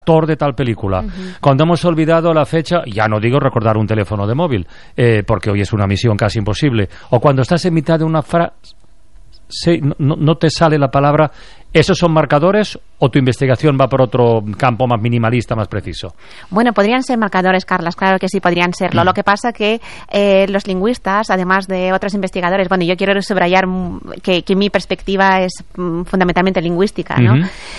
actor de tal película. Cuando hemos olvidado la fecha, ya no digo recordar un teléfono de móvil, porque hoy es una misión casi imposible. O cuando estás en mitad de una frase, no te sale la palabra. ¿Esos son marcadores o tu investigación va por otro campo más minimalista, más preciso? Bueno, podrían ser marcadores, Carlas, claro que sí podrían serlo. Lo que pasa que los lingüistas, además de otros investigadores, bueno, yo quiero subrayar que mi perspectiva es fundamentalmente lingüística, ¿no?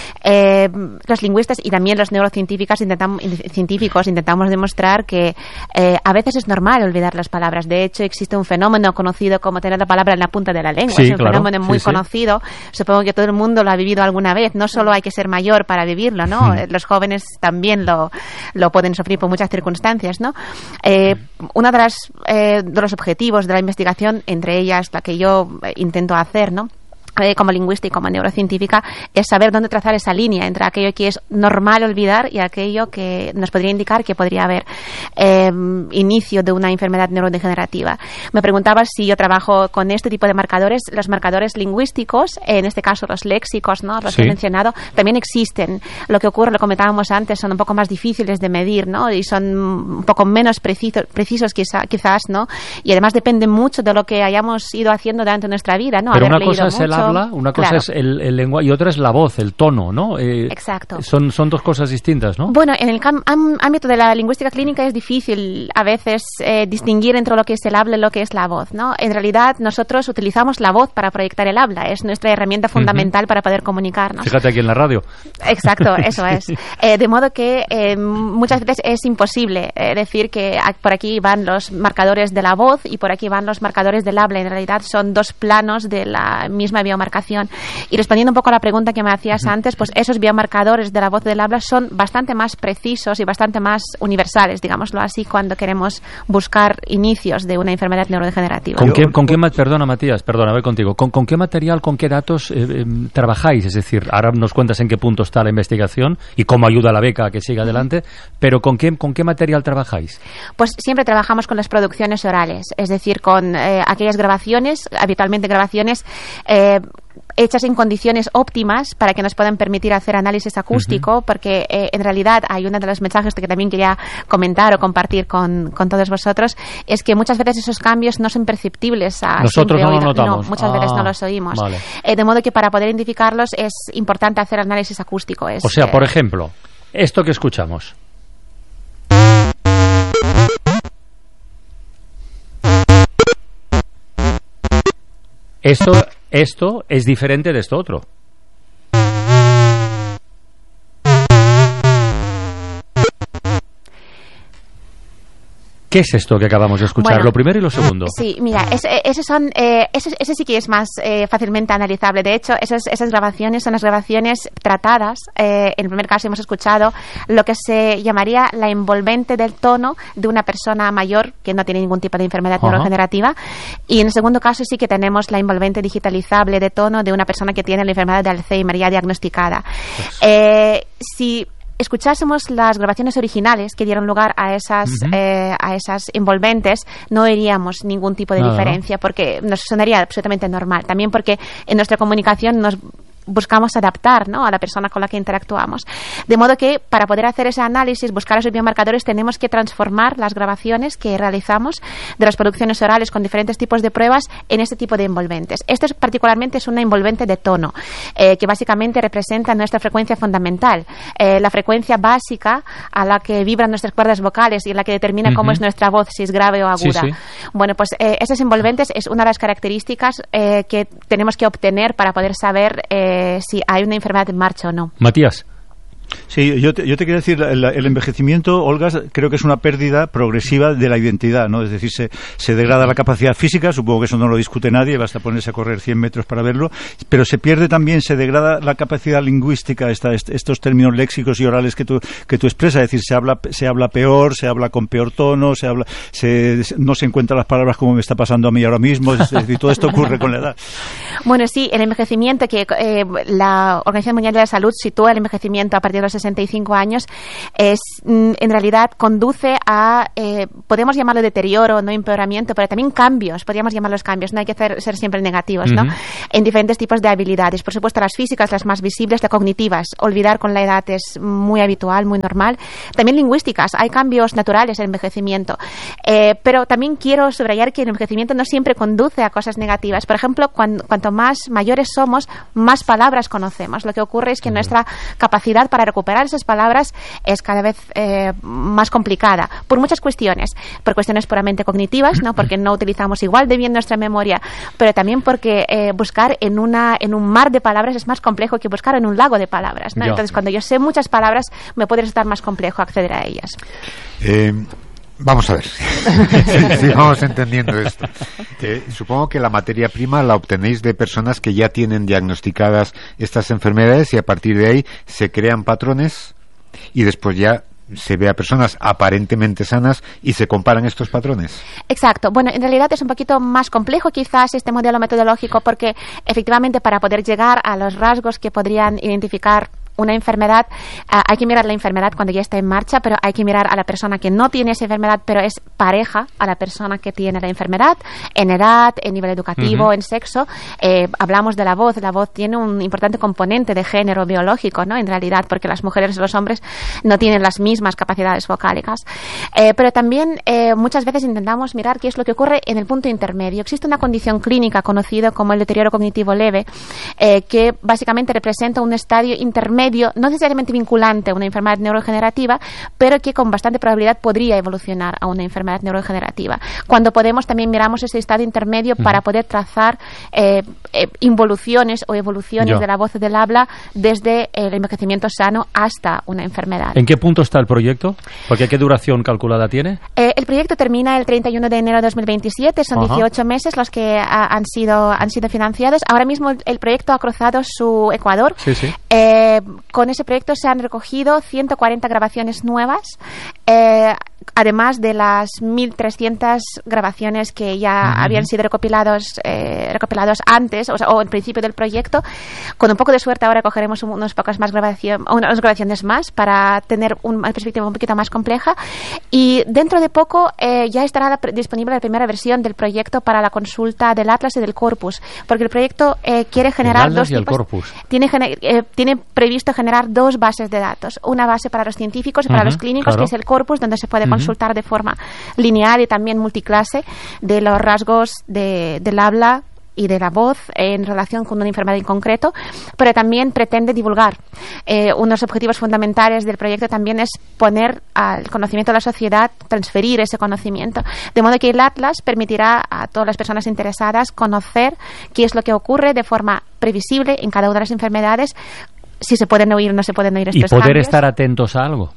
Los lingüistas y también los neurocientíficos intentamos demostrar que a veces es normal olvidar las palabras. De hecho, existe un fenómeno conocido como tener la palabra en la punta de la lengua. Sí, es un fenómeno muy conocido. Supongo que todo el mundo lo ha vivido alguna vez. No solo hay que ser mayor para vivirlo, ¿no? Los jóvenes también lo pueden sufrir por muchas circunstancias, ¿no? Uno de los objetivos de la investigación, entre ellas la que yo intento hacer, ¿no?, como lingüista y como neurocientífica, es saber dónde trazar esa línea entre aquello que es normal olvidar y aquello que nos podría indicar que podría haber inicio de una enfermedad neurodegenerativa. Me preguntabas si yo trabajo con este tipo de marcadores. Los marcadores lingüísticos, en este caso los léxicos, ¿no?, los que he mencionado, también existen. Lo que ocurre, lo comentábamos antes, son un poco más difíciles de medir, ¿no?, y son un poco menos precisos quizás, ¿no?, y además dependen mucho de lo que hayamos ido haciendo durante nuestra vida, ¿no? Pero una cosa es el habla, una cosa es el lenguaje y otra es la voz, el tono, ¿no? Exacto. Son dos cosas distintas, ¿no? Bueno, en el ámbito de la lingüística clínica es difícil a veces distinguir entre lo que es el habla y lo que es la voz, ¿no? En realidad nosotros utilizamos la voz para proyectar el habla, es nuestra herramienta fundamental para poder comunicarnos. Fíjate aquí en la radio. Exacto, eso es. De modo que muchas veces es imposible decir que por aquí van los marcadores de la voz y por aquí van los marcadores del habla. En realidad son dos planos de la misma biomarcación. Y respondiendo un poco a la pregunta que me hacías antes, pues esos biomarcadores de la voz y del habla son bastante más precisos y bastante más universales, digámoslo así, cuando queremos buscar inicios de una enfermedad neurodegenerativa. Perdona, Matías, voy contigo. ¿Con qué material, con qué datos trabajáis? Es decir, ahora nos cuentas en qué punto está la investigación y cómo ayuda la beca a que siga adelante, pero ¿con qué material trabajáis? Pues siempre trabajamos con las producciones orales, es decir, con aquellas grabaciones, habitualmente grabaciones hechas en condiciones óptimas para que nos puedan permitir hacer análisis acústico, porque en realidad hay uno de los mensajes que también quería comentar o compartir con todos vosotros, es que muchas veces esos cambios no son perceptibles a nosotros no los notamos. No, muchas veces no los oímos. Vale. De modo que para poder identificarlos es importante hacer análisis acústico. O sea, por ejemplo, esto que escuchamos. Esto es diferente de esto otro. ¿Qué es esto que acabamos de escuchar? Bueno, lo primero y lo segundo. Sí, mira, ese sí que es más fácilmente analizable. De hecho, esas grabaciones son las grabaciones tratadas. En el primer caso hemos escuchado lo que se llamaría la envolvente del tono de una persona mayor que no tiene ningún tipo de enfermedad neurodegenerativa. Y en el segundo caso sí que tenemos la envolvente digitalizable de tono de una persona que tiene la enfermedad de Alzheimer ya diagnosticada. Si escuchásemos las grabaciones originales que dieron lugar a esas envolventes, no veríamos ningún tipo de diferencia, porque nos sonaría absolutamente normal. También porque en nuestra comunicación nos buscamos adaptar, ¿no?, a la persona con la que interactuamos. De modo que para poder hacer ese análisis, buscar esos biomarcadores, tenemos que transformar las grabaciones que realizamos de las producciones orales con diferentes tipos de pruebas en este tipo de envolventes. Esto particularmente es una envolvente de tono, que básicamente representa nuestra frecuencia fundamental, la frecuencia básica a la que vibran nuestras cuerdas vocales y la que determina cómo es nuestra voz, si es grave o aguda. Sí. Bueno, pues esas envolventes es una de las características que tenemos que obtener para poder saber si hay una enfermedad en marcha o no. Matías. Sí, yo te quería decir, el envejecimiento, Olga, creo que es una pérdida progresiva de la identidad, ¿no? Es decir, se degrada la capacidad física, supongo que eso no lo discute nadie, basta ponerse a correr 100 metros para verlo, pero se pierde también, se degrada la capacidad lingüística, estos términos léxicos y orales que tú expresas, es decir, se habla peor, se habla con peor tono, no se encuentran las palabras como me está pasando a mí ahora mismo, es decir, todo esto ocurre con la edad. Bueno, sí, el envejecimiento, que la Organización Mundial de la Salud sitúa el envejecimiento a partir los 65 años, en realidad conduce a, podemos llamarlo deterioro, no empeoramiento, pero también cambios, podríamos llamarlos cambios, no hay que ser siempre negativos, ¿no? En diferentes tipos de habilidades. Por supuesto, las físicas, las más visibles, las cognitivas. Olvidar con la edad es muy habitual, muy normal. También lingüísticas, hay cambios naturales en el envejecimiento. Pero también quiero subrayar que el envejecimiento no siempre conduce a cosas negativas. Por ejemplo, cuanto más mayores somos, más palabras conocemos. Lo que ocurre es que nuestra capacidad para recuperar esas palabras es cada vez más complicada, por muchas cuestiones. Por cuestiones puramente cognitivas, ¿no? Porque no utilizamos igual de bien nuestra memoria, pero también porque buscar en un mar de palabras es más complejo que buscar en un lago de palabras, ¿no? Entonces, cuando yo sé muchas palabras, me puede resultar más complejo acceder a ellas. Vamos a ver si vamos entendiendo esto. Supongo que la materia prima la obtenéis de personas que ya tienen diagnosticadas estas enfermedades y a partir de ahí se crean patrones y después ya se ve a personas aparentemente sanas y se comparan estos patrones. Exacto. Bueno, en realidad es un poquito más complejo quizás este modelo metodológico porque efectivamente para poder llegar a los rasgos que podrían identificar una enfermedad, hay que mirar la enfermedad cuando ya está en marcha, pero hay que mirar a la persona que no tiene esa enfermedad, pero es pareja a la persona que tiene la enfermedad, en edad, en nivel educativo, en sexo. Hablamos de la voz tiene un importante componente de género biológico, ¿no? En realidad, porque las mujeres y los hombres no tienen las mismas capacidades vocálicas. Pero también muchas veces intentamos mirar qué es lo que ocurre en el punto intermedio. Existe una condición clínica conocida como el deterioro cognitivo leve, que básicamente representa un estadio intermedio, no necesariamente vinculante a una enfermedad neurodegenerativa, pero que con bastante probabilidad podría evolucionar a una enfermedad neurodegenerativa. Cuando podemos, también miramos ese estado intermedio para poder trazar involuciones o evoluciones de la voz y del habla desde el envejecimiento sano hasta una enfermedad. ¿En qué punto está el proyecto? Porque ¿qué duración calculada tiene? El proyecto termina el 31 de enero de 2027, son 18 meses los que han sido financiados. Ahora mismo el proyecto ha cruzado su Ecuador. Con ese proyecto se han recogido 140 grabaciones nuevas, además de las 1.300 grabaciones que ya habían sido recopilados antes, o en principio del proyecto. Con un poco de suerte ahora cogeremos unas grabaciones más para tener una perspectiva un poquito más compleja. Y dentro de poco ya estará disponible la primera versión del proyecto para la consulta del Atlas y del Corpus, porque el proyecto quiere generar dos tipos. Tiene previsto generar dos bases de datos, una base para los científicos y para los clínicos, que es el Corpus, donde se puede consultar de forma lineal y también multiclase de los rasgos del habla y de la voz en relación con una enfermedad en concreto, pero también pretende divulgar. Unos objetivos fundamentales del proyecto también es poner al conocimiento de la sociedad, transferir ese conocimiento, de modo que el Atlas permitirá a todas las personas interesadas conocer qué es lo que ocurre de forma previsible en cada una de las enfermedades, si se pueden oír o no se pueden oír estos cambios. Y poder estar atentos a algo.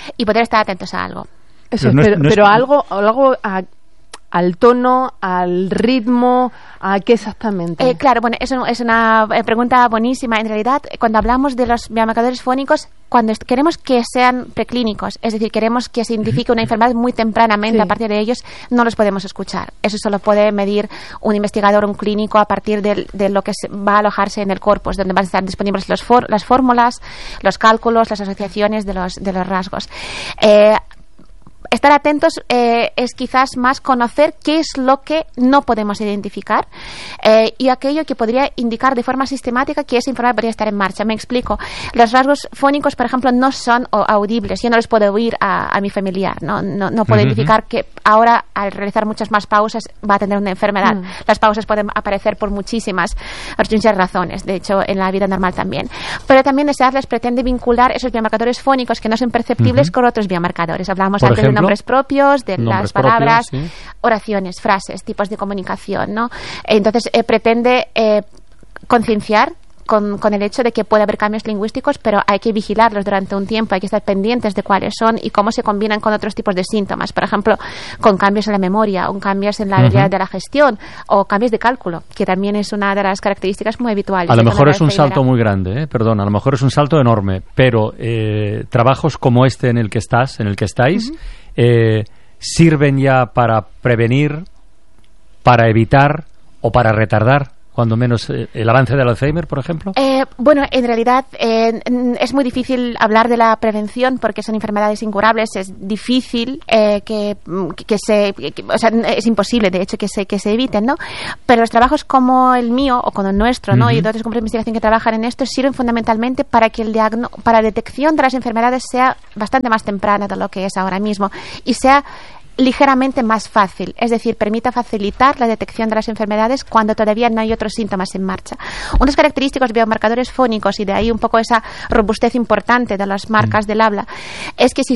Eso, pero algo al tono, al ritmo, ¿a qué exactamente? Claro, bueno, eso es una pregunta buenísima. En realidad, cuando hablamos de los biomarcadores fónicos, cuando queremos que sean preclínicos, es decir, queremos que se identifique una enfermedad muy tempranamente, a partir de ellos no los podemos escuchar. Eso solo puede medir un investigador, un clínico, a partir de lo que va a alojarse en el corpus, donde van a estar disponibles las fórmulas, los cálculos, las asociaciones de los rasgos. Estar atentos es quizás más conocer qué es lo que no podemos identificar y aquello que podría indicar de forma sistemática que esa enfermedad podría estar en marcha. Me explico. Los rasgos fónicos, por ejemplo, no son audibles. Yo no les puedo oír a mi familiar. No puedo identificar que ahora, al realizar muchas más pausas, va a tener una enfermedad. Las pausas pueden aparecer por muchísimas razones, de hecho, en la vida normal también. Pero también el Atlas pretende vincular esos biomarcadores fónicos que no son perceptibles con otros biomarcadores. Hablamos antes de nombres propios, de las palabras, oraciones, frases, tipos de comunicación, ¿no? Entonces pretende concienciar con el hecho de que puede haber cambios lingüísticos, pero hay que vigilarlos durante un tiempo, hay que estar pendientes de cuáles son y cómo se combinan con otros tipos de síntomas, por ejemplo, con cambios en la memoria, o cambios en la habilidad de la gestión, o cambios de cálculo, que también es una de las características muy habituales. A lo mejor es un salto muy grande, a lo mejor es un salto enorme, pero trabajos como este en el que estáis, ¿sirven ya para prevenir, para evitar o para retardar cuando menos el avance del Alzheimer, por ejemplo? Bueno, en realidad es muy difícil hablar de la prevención porque son enfermedades incurables. Es difícil o sea, es imposible, de hecho, que se eviten, ¿no? Pero los trabajos como el mío o como el nuestro, ¿no? Y de otros grupos de investigación que trabajan en esto sirven fundamentalmente para que para la detección de las enfermedades sea bastante más temprana de lo que es ahora mismo y sea ligeramente más fácil, es decir, permita facilitar la detección de las enfermedades cuando todavía no hay otros síntomas en marcha. Unos característicos biomarcadores fónicos, y de ahí un poco esa robustez importante de las marcas del habla, es que si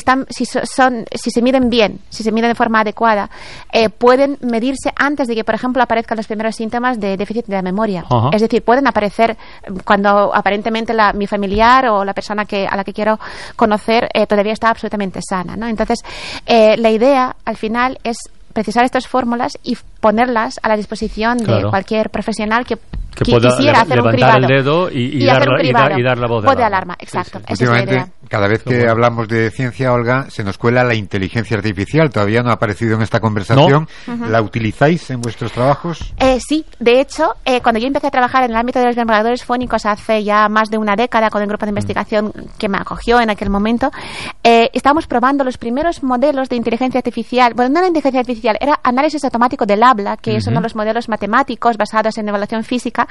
se miden bien, si se miden de forma adecuada, pueden medirse antes de que, por ejemplo, aparezcan los primeros síntomas de déficit de la memoria. Es decir, pueden aparecer cuando aparentemente mi familiar o la persona a la que quiero conocer todavía está absolutamente sana, ¿no? Entonces, la idea al final es precisar estas fórmulas y ponerlas a la disposición de cualquier profesional que quisiera hacer un cribado. Levantar el dedo y dar la voz de alarma. Exacto. Sí. Últimamente, cada vez que hablamos de ciencia, Olga, se nos cuela la inteligencia artificial. Todavía no ha aparecido en esta conversación. ¿No? ¿La utilizáis en vuestros trabajos? Sí. De hecho, cuando yo empecé a trabajar en el ámbito de los biomarcadores fónicos hace ya más de una década con el grupo de investigación que me acogió en aquel momento, estábamos probando los primeros modelos de inteligencia artificial. Bueno, no era inteligencia artificial, era análisis automático del habla, que es uno de los modelos matemáticos basados en evaluación física,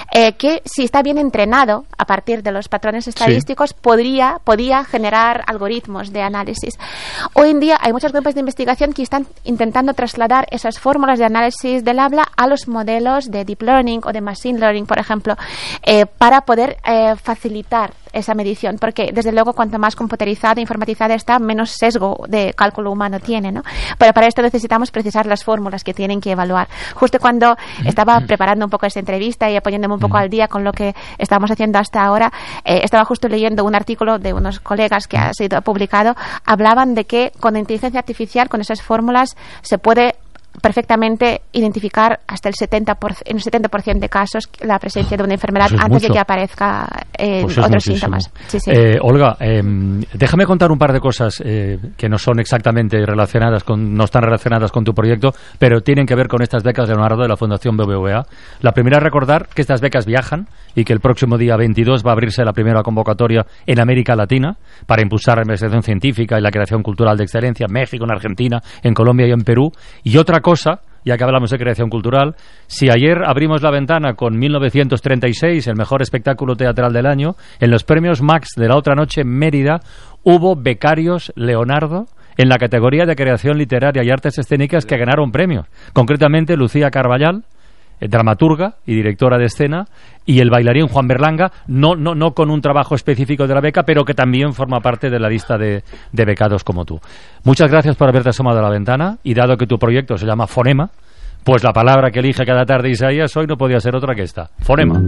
que si está bien entrenado a partir de los patrones estadísticos podía generar algoritmos de análisis. Hoy en día hay muchos grupos de investigación que están intentando trasladar esas fórmulas de análisis del habla a los modelos de deep learning o de machine learning, por ejemplo, para poder facilitar esa medición, porque desde luego cuanto más computerizada e informatizada está, menos sesgo de cálculo humano tiene, ¿no? Pero para esto necesitamos precisar las fórmulas que tienen que evaluar. Justo cuando estaba preparando un poco esta entrevista y poniéndome un poco al día con lo que estamos haciendo hasta ahora, estaba justo leyendo un artículo de unos colegas que ha sido publicado. Hablaban de que con la inteligencia artificial, con esas fórmulas, se puede perfectamente identificar hasta en el 70% de casos la presencia de una enfermedad antes de que aparezca otros síntomas. Sí. Olga, déjame contar un par de cosas que no son exactamente no están relacionadas con tu proyecto, pero tienen que ver con estas becas de Leonardo de la Fundación BBVA. La primera es recordar que estas becas viajan y que el próximo día 22 va a abrirse la primera convocatoria en América Latina para impulsar la investigación científica y la creación cultural de excelencia en México, en Argentina, en Colombia y en Perú. Y otra cosa, ya que hablamos de creación cultural, si ayer abrimos la ventana con 1936, el mejor espectáculo teatral del año, en los premios Max de la otra noche en Mérida hubo becarios Leonardo en la categoría de creación literaria y artes escénicas que ganaron premios. Concretamente Lucía Carballal, dramaturga y directora de escena, y el bailarín Juan Berlanga, no con un trabajo específico de la beca, pero que también forma parte de la lista de becados como tú. Muchas gracias por haberte asomado a la ventana, y dado que tu proyecto se llama Fonema, pues la palabra que elige cada tarde Isaías hoy no podía ser otra que esta: fonema.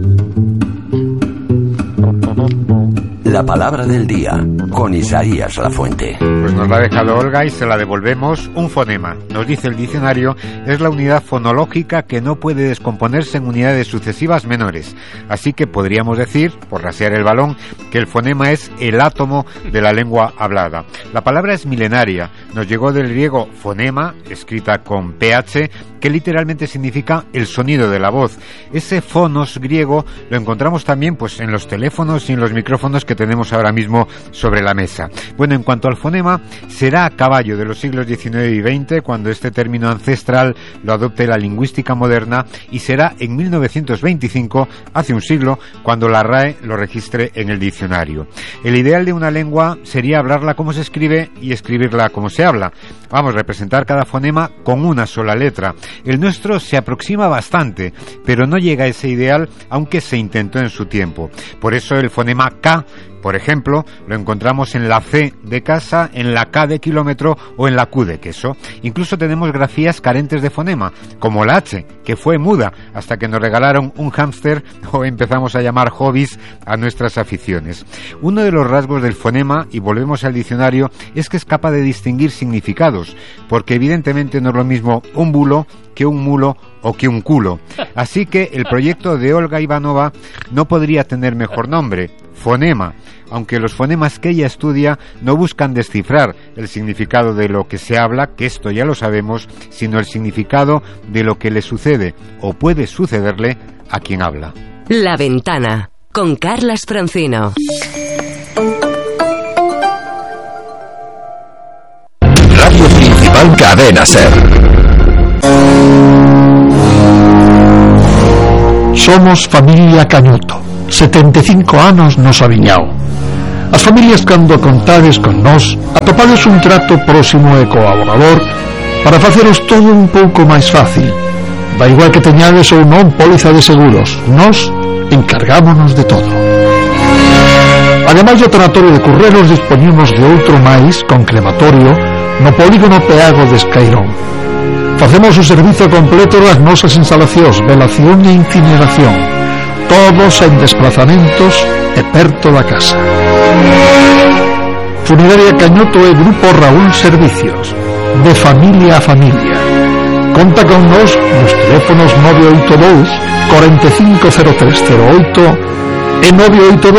La palabra del día, con Isaías Lafuente. Pues nos la ha dejado Olga y se la devolvemos. Un fonema, nos dice el diccionario, es la unidad fonológica que no puede descomponerse en unidades sucesivas menores. Así que podríamos decir, por rasear el balón, que el fonema es el átomo de la lengua hablada. La palabra es milenaria, nos llegó del griego fonema, escrita con ph, que literalmente significa el sonido de la voz. Ese fonos griego lo encontramos también pues en los teléfonos y en los micrófonos que tenemos ahora mismo sobre la mesa. Bueno, en cuanto al fonema, será a caballo de los siglos XIX y XX cuando este término ancestral lo adopte la lingüística moderna, y será en 1925, hace un siglo, cuando la RAE lo registre en el diccionario. El ideal de una lengua sería hablarla como se escribe y escribirla como se habla. Vamos, representar cada fonema con una sola letra. El nuestro se aproxima bastante, pero no llega a ese ideal, aunque se intentó en su tiempo. Por eso el fonema K, por ejemplo, lo encontramos en la C de casa, en la K de kilómetro o en la Q de queso. Incluso tenemos grafías carentes de fonema, como la H, que fue muda hasta que nos regalaron un hámster o empezamos a llamar hobbies a nuestras aficiones. Uno de los rasgos del fonema, y volvemos al diccionario, es que es capaz de distinguir significados, porque evidentemente no es lo mismo un bulo que un mulo o que un culo. Así que el proyecto de Olga Ivanova no podría tener mejor nombre: fonema, aunque los fonemas que ella estudia no buscan descifrar el significado de lo que se habla, que esto ya lo sabemos, sino el significado de lo que le sucede o puede sucederle a quien habla. La Ventana, con Carlas Francino. Radio Principal Cadena SER. Somos familia Cañuto. 75 anos nos aviñao. As familias cando contades con nós atopades un trato próximo e colaborador para faceros todo un pouco máis fácil. Da igual que teñades ou non póliza de seguros, nós encargámonos de todo. Ademais do tanatorio de Currelos, dispoñemos de outro máis con crematorio no polígono Peago de Escairón. Facemos o servizo completo das nosas instalacións, velación e incineración, todos en desplazamentos e perto da casa. Funeraria Cañuto e Grupo Raúl Servicios, de familia a familia. Conta con nos nos teléfonos 982 450308 e 982